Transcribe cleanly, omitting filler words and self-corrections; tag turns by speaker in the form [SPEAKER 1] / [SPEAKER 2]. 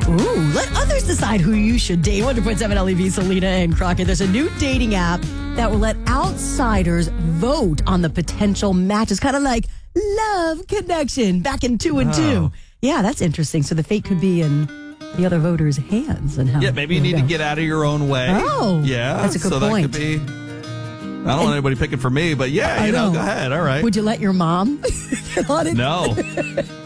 [SPEAKER 1] Ooh, let others decide who you should date. 100.7 LEV, Selena and Crockett. There's a new dating app that will let outsiders vote on the potential matches. Kind of like Love Connection back in 2 and 2. Yeah, that's interesting. So the fate could be in the other voters' hands. And how
[SPEAKER 2] maybe you need to get out of your own way.
[SPEAKER 1] Oh,
[SPEAKER 2] yeah,
[SPEAKER 1] that's a good point.
[SPEAKER 2] That could be. I don't want anybody picking for me, but yeah, go ahead. All right.
[SPEAKER 1] Would you let your mom get on it?
[SPEAKER 2] No.